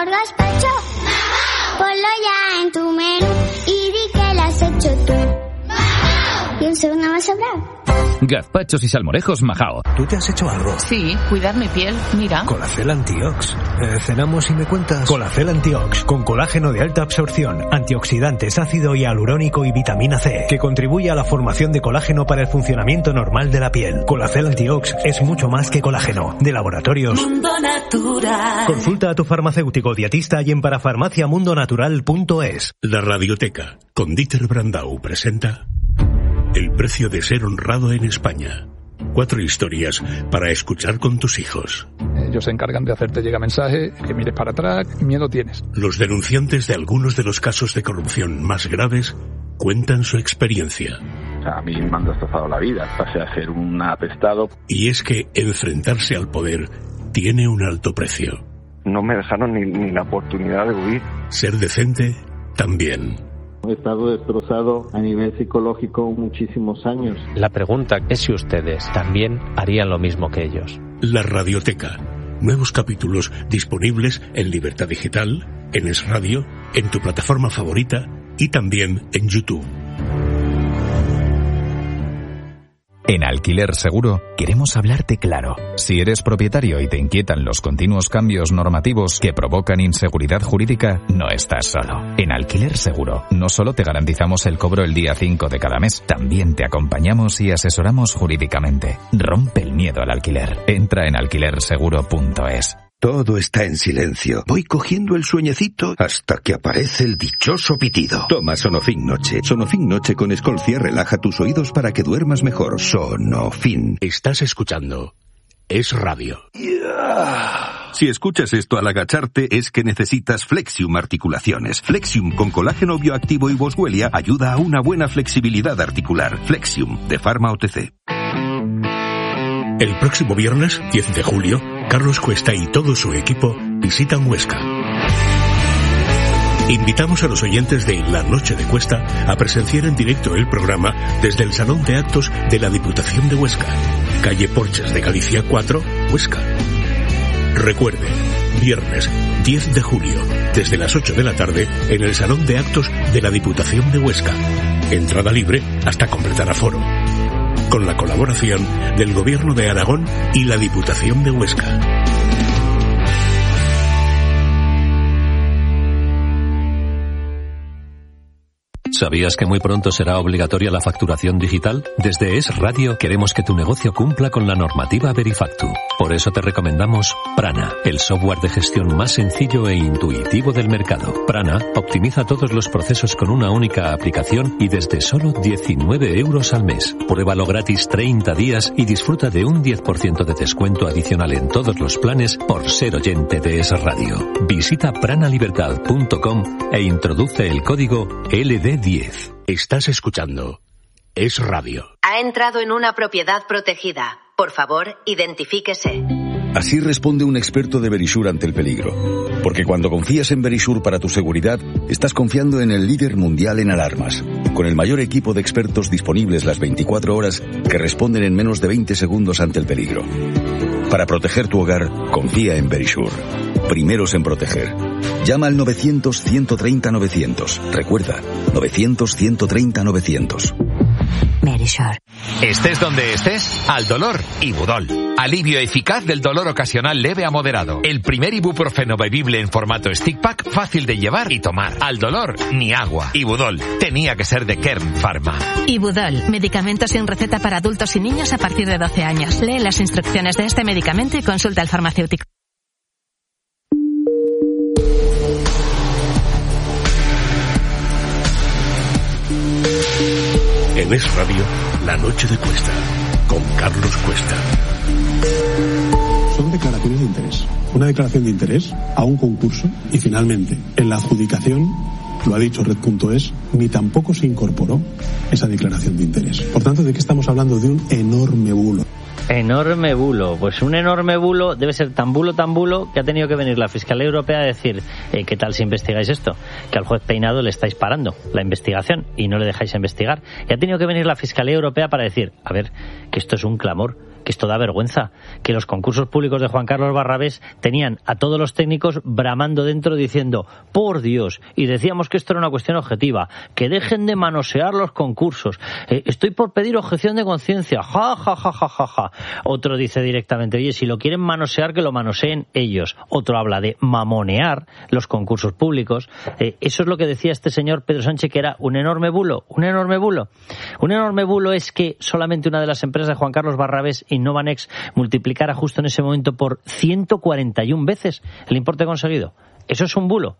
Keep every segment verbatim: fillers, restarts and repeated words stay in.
Gazpacho, ponlo ya en tu menú y di que lo has hecho tú. Y un segundo más sobrar. Gazpachos y salmorejos Majao. ¿Tú te has hecho algo? Sí, cuidar mi piel, mira. Colacel Antiox. Eh, ¿Cenamos y me cuentas? Colacel Antiox, con colágeno de alta absorción, antioxidantes, ácido hialurónico y vitamina C, que contribuye a la formación de colágeno para el funcionamiento normal de la piel. Colacel Antiox es mucho más que colágeno. De Laboratorios Mundo Natural. Consulta a tu farmacéutico dietista y en parafarmaciamundonatural punto es. La Radioteca, con Dieter Brandau, presenta El precio de ser honrado en España. Cuatro historias para escuchar con tus hijos. Ellos se encargan de hacerte llegar mensaje, que mires para atrás, miedo tienes. Los denunciantes de algunos de los casos de corrupción más graves cuentan su experiencia. A mí me han destrozado la vida, pasé a ser un apestado. Y es que enfrentarse al poder tiene un alto precio. No me dejaron ni, ni la oportunidad de huir. Ser decente también. He estado destrozado a nivel psicológico muchísimos años. La pregunta es si ustedes también harían lo mismo que ellos. La Radioteca. Nuevos capítulos disponibles en Libertad Digital, en Es Radio, en tu plataforma favorita y también en YouTube. En Alquiler Seguro queremos hablarte claro. Si eres propietario y te inquietan los continuos cambios normativos que provocan inseguridad jurídica, no estás solo. En Alquiler Seguro no solo te garantizamos el cobro el día cinco de cada mes, también te acompañamos y asesoramos jurídicamente. Rompe el miedo al alquiler. Entra en alquiler seguro punto es. Todo está en silencio. Voy cogiendo el sueñecito hasta que aparece el dichoso pitido. Toma Sonofin Noche. Sonofin Noche con Escolcia relaja tus oídos para que duermas mejor. Sonofin. Estás escuchando Es Radio. Yeah. Si escuchas esto al agacharte es que necesitas Flexium Articulaciones. Flexium con colágeno bioactivo y boswellia ayuda a una buena flexibilidad articular. Flexium de Pharma O T C. El próximo viernes, diez de julio, Carlos Cuesta y todo su equipo visitan Huesca. Invitamos a los oyentes de La Noche de Cuesta a presenciar en directo el programa desde el Salón de Actos de la Diputación de Huesca, calle Porches de Galicia cuatro, Huesca. Recuerde, viernes diez de julio, desde las ocho de la tarde, en el Salón de Actos de la Diputación de Huesca. Entrada libre hasta completar aforo. Con la colaboración del Gobierno de Aragón y la Diputación de Huesca. ¿Sabías que muy pronto será obligatoria la facturación digital? Desde Es Radio queremos que tu negocio cumpla con la normativa Verifactu. Por eso te recomendamos Prana, el software de gestión más sencillo e intuitivo del mercado. Prana optimiza todos los procesos con una única aplicación y desde solo diecinueve euros al mes. Pruébalo gratis treinta días y disfruta de un diez por ciento de descuento adicional en todos los planes por ser oyente de Es Radio. Visita pranalibertad punto com e introduce el código L D diez. Estás escuchando Es Radio. Ha entrado en una propiedad protegida. Por favor, identifíquese. Así responde un experto de Verisure ante el peligro. Porque cuando confías en Verisure para tu seguridad, estás confiando en el líder mundial en alarmas, con el mayor equipo de expertos disponibles las veinticuatro horas que responden en menos de veinte segundos ante el peligro. Para proteger tu hogar, confía en Verisure. Primeros en proteger. Llama al novecientos, ciento treinta, novecientos. Recuerda, novecientos, ciento treinta, novecientos. Verisure. Estés donde estés, al dolor, Ibudol. Alivio eficaz del dolor ocasional leve a moderado. El primer ibuprofeno bebible en formato stick pack, fácil de llevar y tomar. Al dolor, ni agua. Ibudol. Tenía que ser de Kern Pharma. Ibudol. Medicamento sin receta para adultos y niños a partir de doce años. Lee las instrucciones de este medicamento y consulta al farmacéutico. En Es Radio, La Noche de Cuesta, con Carlos Cuesta. Son declaraciones de interés. Una declaración de interés a un concurso y finalmente, en la adjudicación, lo ha dicho Red punto es, ni tampoco se incorporó esa declaración de interés. Por tanto, ¿de qué estamos hablando? De un enorme bulo. Enorme bulo. Pues un enorme bulo debe ser tan bulo, tan bulo, que ha tenido que venir la Fiscalía Europea a decir eh, ¿qué tal si investigáis esto? Que al juez Peinado le estáis parando la investigación y no le dejáis investigar. Y ha tenido que venir la Fiscalía Europea para decir, a ver, que esto es un clamor, que esto da vergüenza, que los concursos públicos de Juan Carlos Barrabés tenían a todos los técnicos bramando dentro diciendo, por Dios, y decíamos que esto era una cuestión objetiva, que dejen de manosear los concursos, eh, estoy por pedir objeción de conciencia, ja, ja, ja, ja, ja, ja. Otro dice directamente, oye, si lo quieren manosear, que lo manoseen ellos. Otro habla de mamonear los concursos públicos. Eh, eso es lo que decía este señor Pedro Sánchez, que era un enorme bulo, un enorme bulo. Un enorme bulo es que solamente una de las empresas de Juan Carlos Barrabés, Innovanex, multiplicara justo en ese momento por ciento cuarenta y una veces el importe conseguido. Eso es un bulo.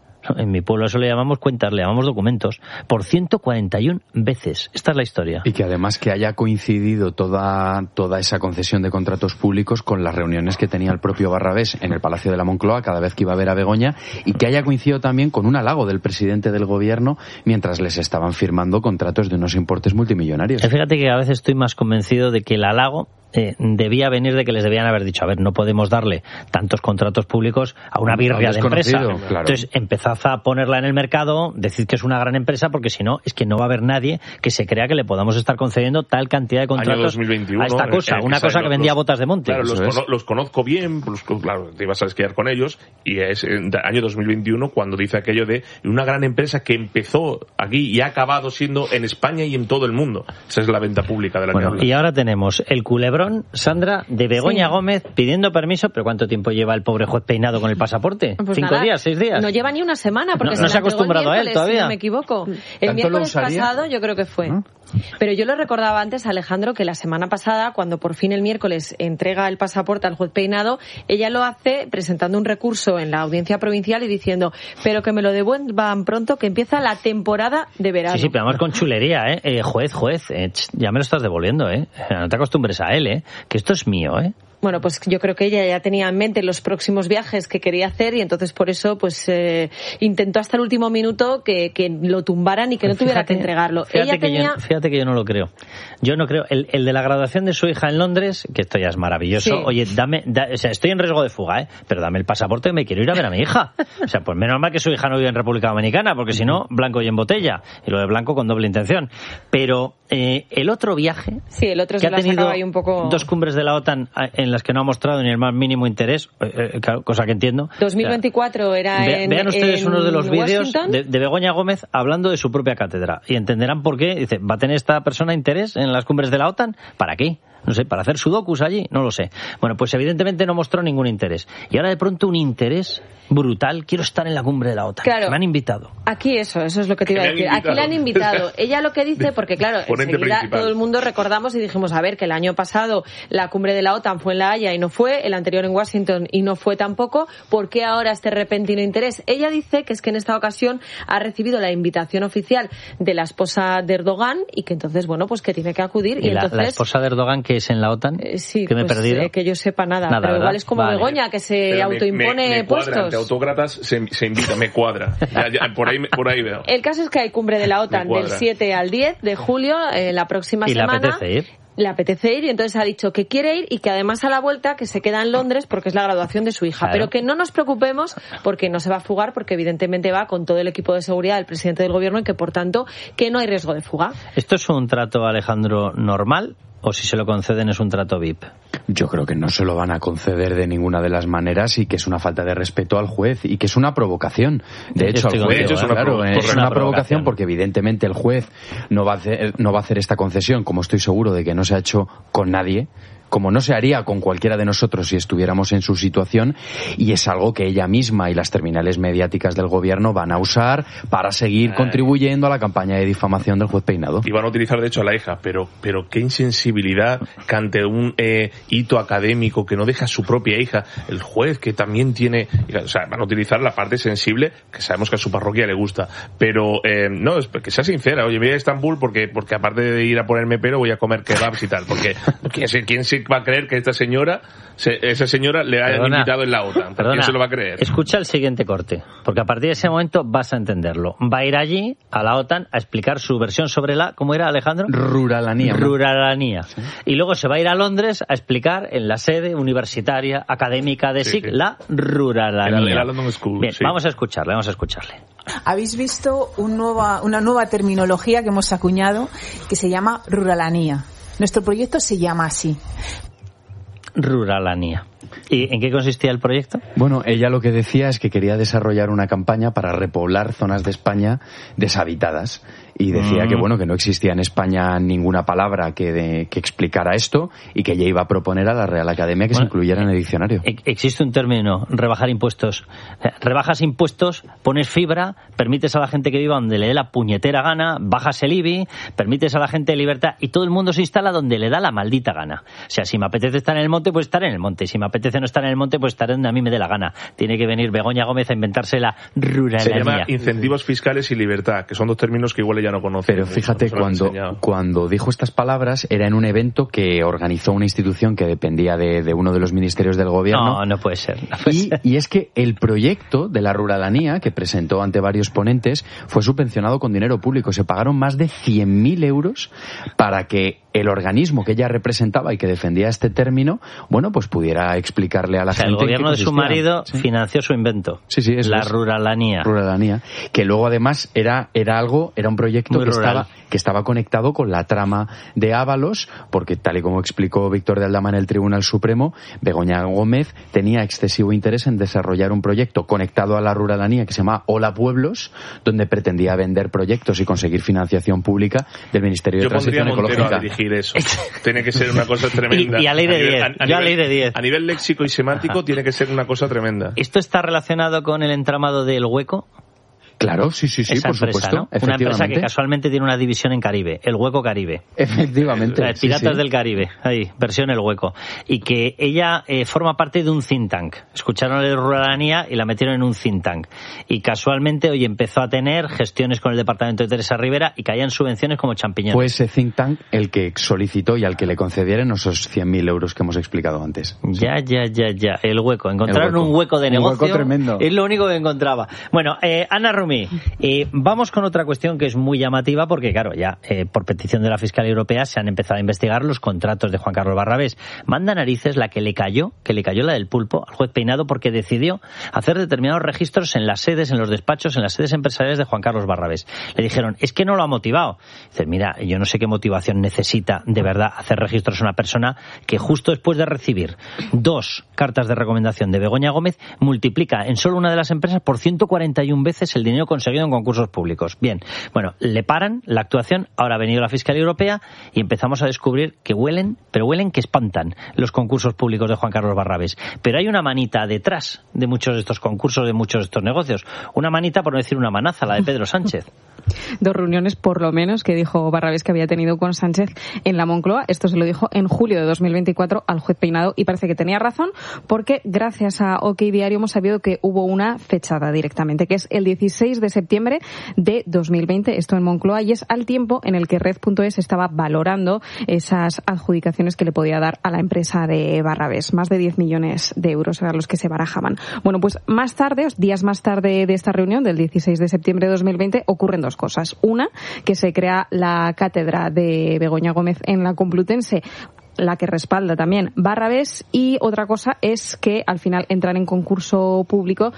En mi pueblo eso le llamamos cuentas, le llamamos documentos, por ciento cuarenta y una veces. Esta es la historia. Y que además que haya coincidido toda, toda esa concesión de contratos públicos con las reuniones que tenía el propio Barrabés en el Palacio de la Moncloa cada vez que iba a ver a Begoña, y que haya coincidido también con un halago del presidente del gobierno mientras les estaban firmando contratos de unos importes multimillonarios. Fíjate que a veces estoy más convencido de que el halago Eh, debía venir de que les debían haber dicho, a ver, no podemos darle tantos contratos públicos a una birria de empresa. Claro. Entonces, empezad a ponerla en el mercado, decid que es una gran empresa, porque si no, es que no va a haber nadie que se crea que le podamos estar concediendo tal cantidad de contratos a esta cosa, una que cosa que vendía los, botas de monte. Claro, los, cono- los conozco bien, pues, claro, te ibas a esquiar con ellos, y es en año dos mil veintiuno cuando dice aquello de una gran empresa que empezó aquí y ha acabado siendo en España y en todo el mundo. Esa es la venta pública de la bueno, que habla. Y ahora tenemos el culebrón, Sandra, de Begoña sí. Gómez pidiendo permiso, pero ¿cuánto tiempo lleva el pobre juez Peinado con el pasaporte? Pues ¿Cinco nada, días, seis días? No lleva ni una semana, porque no, se, no se ha acostumbrado a él todavía. Si no me equivoco. El miércoles pasado yo creo que fue. ¿Ah? Pero yo lo recordaba antes, Alejandro, que la semana pasada, cuando por fin el miércoles entrega el pasaporte al juez Peinado, ella lo hace presentando un recurso en la audiencia provincial y diciendo, pero que me lo devuelvan pronto, que empieza la temporada de verano. Sí, sí, pero además con chulería, ¿eh? eh juez, juez, eh, ya me lo estás devolviendo, ¿eh? No te acostumbres a él, ¿eh? Que esto es mío, ¿eh? Bueno, pues yo creo que ella ya tenía en mente los próximos viajes que quería hacer y entonces por eso pues eh, intentó hasta el último minuto que, que lo tumbaran y que no fíjate, tuviera que entregarlo. Fíjate, ella que tenía... yo, fíjate que yo no lo creo. Yo no creo. El, el de la graduación de su hija en Londres, que esto ya es maravilloso. Sí. Oye, dame, da, o sea, estoy en riesgo de fuga, ¿eh? Pero dame el pasaporte que me quiero ir a ver a mi hija. O sea, pues menos mal que su hija no vive en República Dominicana, porque si no, blanco y en botella. Y lo de blanco con doble intención. Pero eh, el otro viaje, sí, el otro que se ha tenido ahí un poco... dos cumbres de la OTAN en las que no ha mostrado ni el más mínimo interés, eh, cosa que entiendo. dos mil veinticuatro o sea, era ve, en Vean ustedes en uno de los vídeos de, de Begoña Gómez hablando de su propia cátedra y entenderán por qué. Dice, ¿va a tener esta persona interés en las cumbres de la OTAN? ¿Para qué? No sé, ¿para hacer sudokus allí? No lo sé. Bueno, pues evidentemente no mostró ningún interés. Y ahora de pronto un interés brutal. Quiero estar en la cumbre de la OTAN. Claro. Me han invitado. Aquí eso, eso es lo que te iba a decir. Aquí le han invitado. Ella lo que dice, porque claro, enseguida todo el mundo recordamos y dijimos, a ver, que el año pasado la cumbre de la OTAN fue en La Haya y no fue, el anterior en Washington y no fue tampoco. ¿Por qué ahora este repentino interés? Ella dice que es que en esta ocasión ha recibido la invitación oficial de la esposa de Erdogan y que entonces, bueno, pues que tiene que acudir. ¿Y, y la, entonces, la esposa de Erdogan que es en la OTAN? Eh, sí, que me pues, he perdido. Eh, que yo sepa nada, nada pero ¿verdad? Igual es como vale. Begoña, que se pero autoimpone me, me, me puestos. Cuadra, ante autócratas se, se invita, me cuadra. Ya, ya, por, ahí, por ahí veo. El caso es que hay cumbre de la OTAN del siete al diez de julio, eh, la próxima ¿Y semana. ¿Y le apetece ir? Le apetece ir y entonces ha dicho que quiere ir y que además a la vuelta que se queda en Londres porque es la graduación de su hija. Claro. Pero que no nos preocupemos porque no se va a fugar porque evidentemente va con todo el equipo de seguridad del presidente del gobierno y que por tanto que no hay riesgo de fuga. ¿Esto es un trato, Alejandro, normal? ¿O si se lo conceden es un trato V I P? Yo creo que no se lo van a conceder de ninguna de las maneras y que es una falta de respeto al juez y que es una provocación. De hecho, al juez, de hecho es una, claro, provo- es una, una provocación porque porque evidentemente el juez no va a hacer, no va a hacer esta concesión, como estoy seguro de que no se ha hecho con nadie, como no se haría con cualquiera de nosotros si estuviéramos en su situación, y es algo que ella misma y las terminales mediáticas del gobierno van a usar para seguir Ay. contribuyendo a la campaña de difamación del juez Peinado. Y van a utilizar de hecho a la hija, pero pero qué insensibilidad que ante un eh, hito académico que no deja a su propia hija, el juez que también tiene, o sea, van a utilizar la parte sensible que sabemos que a su parroquia le gusta, pero eh, no, es que sea sincera, oye, voy a Estambul porque porque aparte de ir a ponerme pelo voy a comer kebabs y tal, porque quién se, quién se va a creer que esta señora, se, esa señora le haya invitado en la OTAN. Perdona, ¿Quién se lo va a creer? Escucha el siguiente corte, porque a partir de ese momento vas a entenderlo. Va a ir allí, a la OTAN, a explicar su versión sobre la, ¿cómo era, Alejandro? Ruralanía. Ruralanía. Sí. Y luego se va a ir a Londres a explicar en la sede universitaria, académica de sí, S I C, sí. la ruralanía. Era, era London School, Bien, sí. vamos a escucharle, vamos a escucharle. Habéis visto un nueva, una nueva terminología que hemos acuñado que se llama ruralanía. Nuestro proyecto se llama así. Ruralanía. ¿Y en qué consistía el proyecto? Bueno, ella lo que decía es que quería desarrollar una campaña para repoblar zonas de España deshabitadas. Y decía mm. que bueno que no existía en España ninguna palabra que, de, que explicara esto y que ella iba a proponer a la Real Academia que bueno, se incluyera en el diccionario. Existe un término, rebajar impuestos. Rebajas impuestos, pones fibra, permites a la gente que viva donde le dé la puñetera gana, bajas el I B I, permites a la gente libertad y todo el mundo se instala donde le da la maldita gana. O sea, si me apetece estar en el monte, pues estar en el monte. Si me apetece no estar en el monte, pues estar donde a mí me dé la gana. Tiene que venir Begoña Gómez a inventarse la ruralanía. Se llama incentivos fiscales y libertad, que son dos términos que igual ella no conoce. Pero fíjate, cuando, cuando dijo estas palabras era en un evento que organizó una institución que dependía de, de uno de los ministerios del gobierno. No, no puede ser. No puede y, ser. y es que el proyecto de la ruralanía, que presentó ante varios ponentes, fue subvencionado con dinero público. Se pagaron más de cien mil euros para que el organismo que ella representaba y que defendía este término, bueno, pues pudiera explicarle a la o sea, gente. El gobierno de su marido ¿sí? financió su invento. Sí, sí, eso la es. ruralanía. Ruralanía. Que luego además era, era algo, era un proyecto Muy que rural. estaba, que estaba conectado con la trama de Ábalos, porque tal y como explicó Víctor de Aldama en el Tribunal Supremo, Begoña Gómez tenía excesivo interés en desarrollar un proyecto conectado a la ruralanía que se llama Hola Pueblos, donde pretendía vender proyectos y conseguir financiación pública del Ministerio de Yo Transición Ecológica. Ecológica. A dirigir eso. Tiene que ser una cosa tremenda. Y, y a ley de diez. A, a, Yo a, a ley de diez. A nivel léxico y semántico tiene que ser una cosa tremenda. ¿Esto está relacionado con el entramado del Hueco? Claro, sí, sí, sí, Esa por empresa, supuesto. ¿no? Una empresa que casualmente tiene una división en Caribe, el Hueco Caribe. Efectivamente. Las Piratas sí, sí. del Caribe, ahí, versión el Hueco. Y que ella eh, forma parte de un think tank. Escucharon la ruralanía y la metieron en un think tank. Y casualmente hoy empezó a tener gestiones con el departamento de Teresa Rivera y caían subvenciones como champiñones. Fue ese think tank el que solicitó y al que le concedieron esos cien mil euros que hemos explicado antes. Ya, ya, ya, ya. El Hueco. Encontraron el hueco. un hueco de un negocio. Hueco tremendo. Es lo único que encontraba. Bueno, eh, Ana Rumi, eh, vamos con otra cuestión que es muy llamativa porque, claro, ya eh, por petición de la Fiscalía Europea se han empezado a investigar los contratos de Juan Carlos Barrabés. Manda narices la que le cayó, que le cayó la del pulpo al juez Peinado porque decidió hacer determinados registros en las sedes, en los despachos, en las sedes empresariales de Juan Carlos Barrabés. Le dijeron, es que no lo ha motivado. Dice, mira, yo no sé qué motivación necesita de verdad hacer registros a una persona que justo después de recibir dos cartas de recomendación de Begoña Gómez multiplica en solo una de las empresas por ciento cuarenta y una veces el dinero conseguido en concursos públicos. Bien, bueno, le paran la actuación, ahora ha venido la Fiscalía Europea y empezamos a descubrir que huelen, pero huelen que espantan los concursos públicos de Juan Carlos Barrabés. Pero hay una manita detrás de muchos de estos concursos, de muchos de estos negocios. Una manita, por no decir una manaza, la de Pedro Sánchez. Dos reuniones, por lo menos, que dijo Barrabés que había tenido con Sánchez en la Moncloa. Esto se lo dijo en julio de dos mil veinticuatro al juez Peinado y parece que tenía razón porque gracias a OK Diario hemos sabido que hubo una fechada directamente, que es el dieciséis de septiembre de dos mil veinte, esto en Moncloa, y es al tiempo en el que Red punto es estaba valorando esas adjudicaciones que le podía dar a la empresa de Barrabés. Más de diez millones de euros eran los que se barajaban. Bueno, pues más tarde, días más tarde de esta reunión, del dieciséis de septiembre de dos mil veinte, ocurren dos cosas. Una, que se crea la cátedra de Begoña Gómez en la Complutense, la que respalda también Barrabés, y otra cosa es que al final entran en concurso público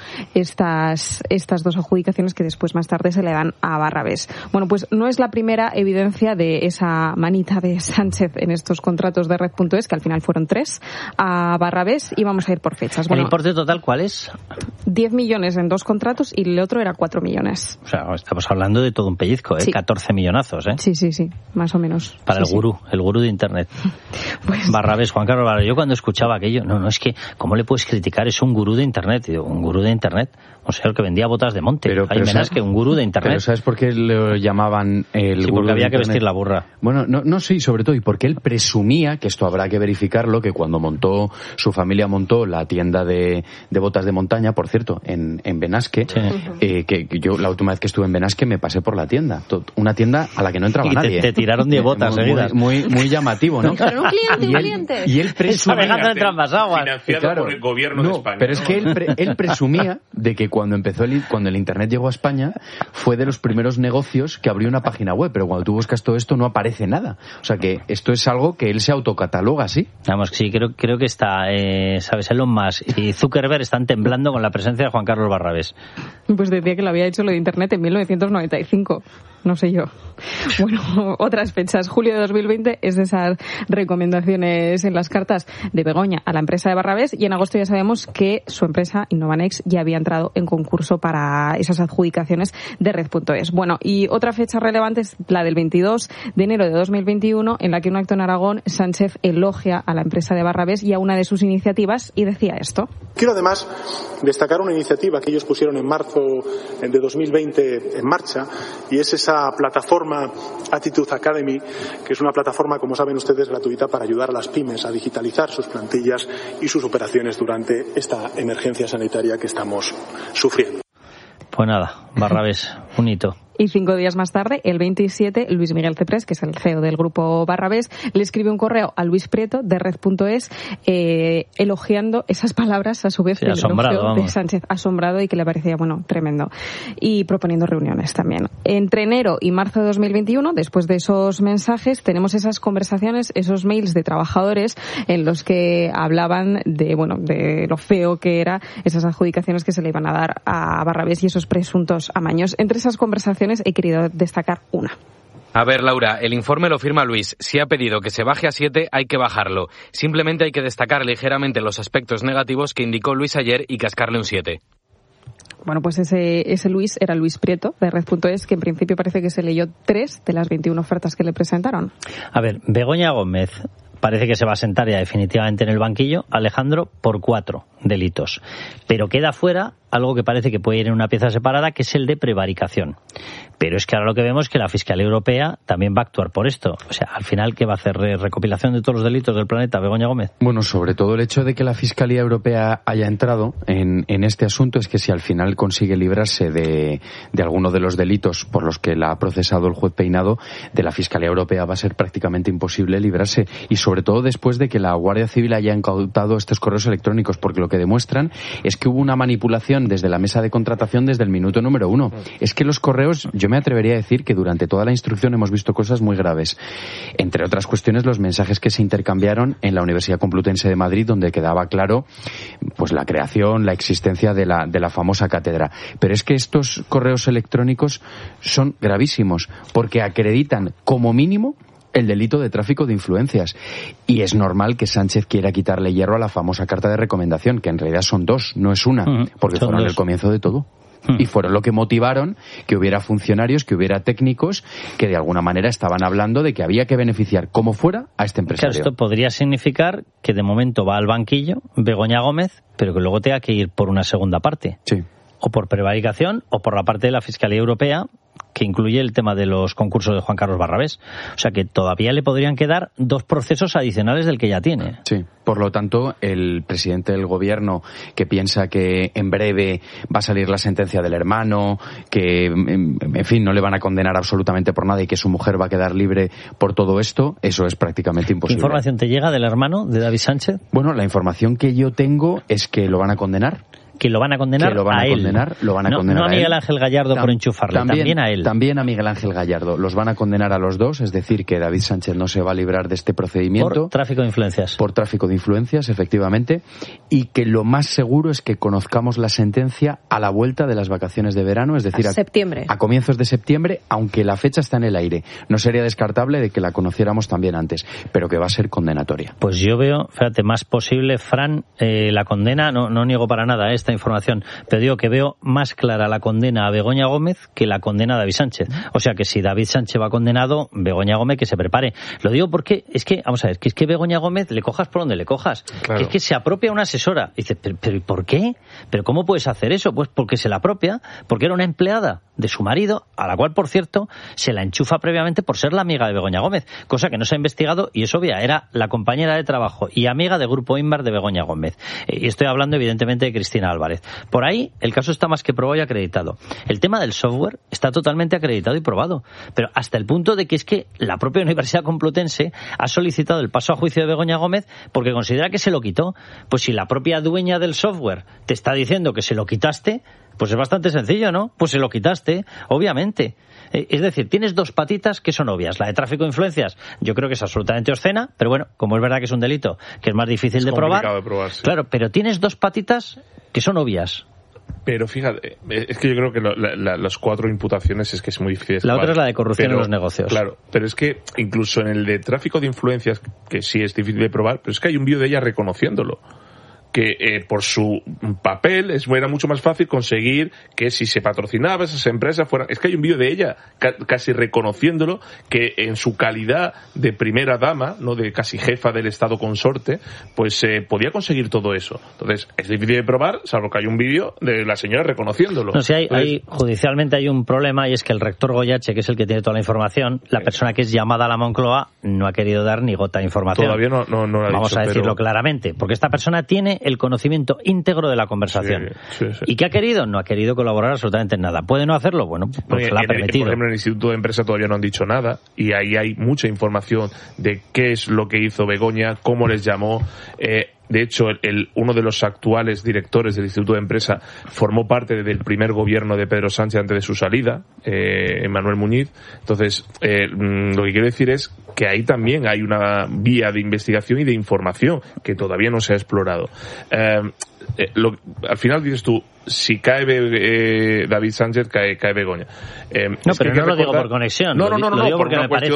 estas estas dos adjudicaciones que después más tarde se le dan a Barrabés. Bueno, pues no es la primera evidencia de esa manita de Sánchez en estos contratos de Red punto es, que al final fueron tres a Barrabés, y vamos a ir por fechas. Bueno, ¿el importe total cuál es? diez millones en dos contratos y el otro era cuatro millones. O sea, estamos hablando de todo un pellizco, ¿eh? Sí. catorce millonazos, ¿eh? Sí, sí, sí, más o menos. Para sí, el gurú, sí. el gurú de Internet. Pues... Barrabés, Juan Carlos Barrabés. Yo cuando escuchaba aquello, no, no, es que, ¿cómo le puedes criticar? Es un gurú de Internet. Y digo, un gurú de Internet. O sea, el que vendía botas de monte. Pero, Hay pero menos que un gurú de Internet. Pero ¿sabes por qué lo llamaban el sí, gurú porque había de que Internet? vestir la burra. Bueno, no, no, sí, sobre todo, y porque él presumía, que esto habrá que verificarlo, que cuando montó, su familia montó la tienda de, de botas de montaña, por cierto, en, en Benasque, sí. eh, que, que yo la última vez que estuve en Benasque me pasé por la tienda. Una tienda a la que no entraba y nadie. Te, te tiraron diez botas muy, seguidas. Muy, muy, muy llamativo, ¿no? Pero un cliente, un cliente. Y él presumía... entre ambas aguas. Financiado claro, por el gobierno no, de España. Pero es que él, pre, él presumía de que cuando empezó el, cuando el Internet llegó a España fue de los primeros negocios que abrió una página web, pero cuando tú buscas todo esto no aparece nada. O sea que esto es algo que él se autocataloga así. Vamos, sí, creo, creo que está, eh, sabes, Elon Musk y Zuckerberg están temblando con la presencia de Juan Carlos Barrabés. Pues decía que lo había hecho lo de Internet en mil novecientos noventa y cinco. No sé yo. Bueno, otras fechas. Julio de dos mil veinte es de esas recomendaciones en las cartas de Begoña a la empresa de Barrabés, y en agosto ya sabemos que su empresa Innovanex ya había entrado en concurso para esas adjudicaciones de Red punto es. Bueno, y otra fecha relevante es la del veintidós de enero de dos mil veintiuno, en la que un acto en Aragón, Sánchez elogia a la empresa de Barrabés y a una de sus iniciativas y decía esto. Quiero además destacar una iniciativa que ellos pusieron en marzo de dos mil veinte en marcha, y es esa plataforma Attitude Academy, que es una plataforma, como saben ustedes, gratuita para ayudar a las pymes a digitalizar sus plantillas y sus operaciones durante esta emergencia sanitaria que estamos sufriendo. Pues nada, Barrabés, un hito. Y cinco días más tarde, el veintisiete, Luis Miguel Ceprés, que es el C E O del grupo Barrabés, le escribe un correo a Luis Prieto de Red punto es eh, elogiando esas palabras, a su vez, sí, el asombrado, elogio de vamos. Sánchez, asombrado, y que le parecía, bueno, tremendo. Y proponiendo reuniones también. Entre enero y marzo de dos mil veintiuno, después de esos mensajes, tenemos esas conversaciones, esos mails de trabajadores en los que hablaban de, bueno, de lo feo que era esas adjudicaciones que se le iban a dar a Barrabés y esos presuntos amaños. Entre esas conversaciones he querido destacar una. A ver, Laura, el informe lo firma Luis. Si ha pedido que se baje a siete, hay que bajarlo. Simplemente hay que destacar ligeramente los aspectos negativos que indicó Luis ayer y cascarle un siete. Bueno, pues ese, ese Luis era Luis Prieto de Red punto es, que en principio parece que se leyó tres de las veintiuna ofertas que le presentaron. A ver, Begoña Gómez parece que se va a sentar ya definitivamente en el banquillo, Alejandro, por cuatro delitos. Pero queda fuera algo que parece que puede ir en una pieza separada, que es el de prevaricación. Pero es que ahora lo que vemos es que la Fiscalía Europea también va a actuar por esto. O sea, al final, ¿qué va a hacer? ¿Recopilación de todos los delitos del planeta, Begoña Gómez? Bueno, sobre todo el hecho de que la Fiscalía Europea haya entrado en, en este asunto es que si al final consigue librarse de, de alguno de los delitos por los que la ha procesado el juez Peinado, de la Fiscalía Europea va a ser prácticamente imposible librarse. Y sobre todo después de que la Guardia Civil haya incautado estos correos electrónicos, porque lo que demuestran es que hubo una manipulación desde la mesa de contratación desde el minuto número uno. Es que los correos, yo me atrevería a decir que durante toda la instrucción hemos visto cosas muy graves. Entre otras cuestiones, los mensajes que se intercambiaron en la Universidad Complutense de Madrid, donde quedaba claro pues la creación, la existencia de la, de la famosa cátedra. Pero es que estos correos electrónicos son gravísimos, porque acreditan como mínimo el delito de tráfico de influencias. Y es normal que Sánchez quiera quitarle hierro a la famosa carta de recomendación, que en realidad son dos, no es una, uh-huh. porque son fueron dos. El comienzo de todo. Uh-huh. Y fueron lo que motivaron que hubiera funcionarios, que hubiera técnicos que de alguna manera estaban hablando de que había que beneficiar como fuera a este empresario. Claro, esto podría significar que de momento va al banquillo Begoña Gómez, pero que luego tenga que ir por una segunda parte. Sí. O por prevaricación o por la parte de la Fiscalía Europea, que incluye el tema de los concursos de Juan Carlos Barrabés. O sea que todavía le podrían quedar dos procesos adicionales del que ya tiene. Sí, por lo tanto, el presidente del gobierno, que piensa que en breve va a salir la sentencia del hermano, que, en fin, no le van a condenar absolutamente por nada y que su mujer va a quedar libre por todo esto, eso es prácticamente imposible. ¿Qué información te llega del hermano de David Sánchez? Bueno, la información que yo tengo es que lo van a condenar. Que lo van a condenar que lo van a, a él. Condenar, lo van a no, condenar no a Miguel a Ángel Gallardo Tam, por enchufarle, también, también a él. También a Miguel Ángel Gallardo. Los van a condenar a los dos, es decir, que David Sánchez no se va a librar de este procedimiento. Por tráfico de influencias. Por tráfico de influencias, efectivamente. Y que lo más seguro es que conozcamos la sentencia a la vuelta de las vacaciones de verano, es decir, a, a, septiembre. a comienzos de septiembre, aunque la fecha está en el aire. No sería descartable de que la conociéramos también antes, pero que va a ser condenatoria. Pues yo veo, fíjate, más posible, Fran, eh, la condena, no, no niego para nada esta información, pero digo que veo más clara la condena a Begoña Gómez que la condena a David Sánchez. O sea que si David Sánchez va condenado, Begoña Gómez que se prepare. Lo digo porque es que, vamos a ver, que es que Begoña Gómez le cojas por donde le cojas. Claro. Que es que se apropia una asesora. Y dice, ¿pero, pero por qué? ¿Pero cómo puedes hacer eso? Pues porque se la apropia, porque era una empleada de su marido, a la cual, por cierto, se la enchufa previamente por ser la amiga de Begoña Gómez, cosa que no se ha investigado y es obvia, era la compañera de trabajo y amiga de Grupo Inbar de Begoña Gómez. Y estoy hablando, evidentemente, de Cristina Álvarez. Por ahí, el caso está más que probado y acreditado. El tema del software está totalmente acreditado y probado, pero hasta el punto de que es que la propia Universidad Complutense ha solicitado el paso a juicio de Begoña Gómez porque considera que se lo quitó. Pues si la propia dueña del software te está diciendo que se lo quitaste, pues es bastante sencillo, ¿no? Pues se lo quitaste, obviamente. Es decir, tienes dos patitas que son obvias. La de tráfico de influencias, yo creo que es absolutamente obscena, pero bueno, como es verdad que es un delito que es más difícil es de probar. de probar sí. Claro, pero tienes dos patitas que son obvias. Pero fíjate, es que yo creo que lo, la, la, las cuatro imputaciones es que es muy difícil. La otra es la de corrupción pero, en los negocios. Claro, pero es que incluso en el de tráfico de influencias, que sí es difícil de probar, pero es que hay un vídeo de ella reconociéndolo. Que eh, por su papel es, era mucho más fácil conseguir que si se patrocinaba esas empresas fueran... Es que hay un vídeo de ella ca- casi reconociéndolo, que en su calidad de primera dama, no de casi jefa del Estado consorte, pues eh, podía conseguir todo eso. Entonces, es difícil de probar, salvo que hay un vídeo de la señora reconociéndolo. No, si hay, Entonces, hay, judicialmente hay un problema, y es que el rector Goyache, que es el que tiene toda la información, la sí. persona que es llamada a la Moncloa, no ha querido dar ni gota de información. Todavía no, no, no lo ha Vamos dicho, a decirlo pero... claramente, porque esta persona tiene el conocimiento íntegro de la conversación. Sí, sí, sí. ¿Y qué ha querido? No ha querido colaborar absolutamente en nada. ¿Puede no hacerlo? Bueno, pues no, la ha el, permitido. Por ejemplo, en el Instituto de Empresa todavía no han dicho nada, y ahí hay mucha información de qué es lo que hizo Begoña, cómo les llamó. Eh, De hecho, el, el, uno de los actuales directores del Instituto de Empresa formó parte del primer gobierno de Pedro Sánchez antes de su salida, eh, Manuel Muñiz. Entonces, eh, lo que quiero decir es que ahí también hay una vía de investigación y de información que todavía no se ha explorado. Eh, eh, lo, al final dices tú, si cae eh, David Sánchez, cae, cae Begoña. Eh, no, pero no recordar... lo digo por conexión. No, no, no, no, lo digo por porque una me cuestión